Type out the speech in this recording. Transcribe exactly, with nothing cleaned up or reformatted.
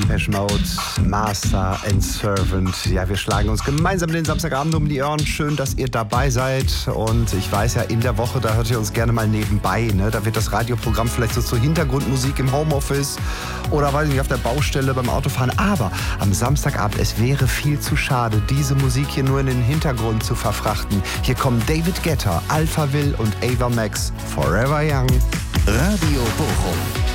Depeche Mode, Master and Servant. Ja, wir schlagen uns gemeinsam den Samstagabend um die Ohren. Schön, dass ihr dabei seid. Und ich weiß ja, in der Woche, da hört ihr uns gerne mal nebenbei. Ne? Da wird das Radioprogramm vielleicht so zur Hintergrundmusik im Homeoffice oder, weiß ich nicht, auf der Baustelle beim Autofahren. Aber am Samstagabend, es wäre viel zu schade, diese Musik hier nur in den Hintergrund zu verfrachten. Hier kommen David Guetta, Alphaville und Ava Max, Forever Young. Radio Bochum.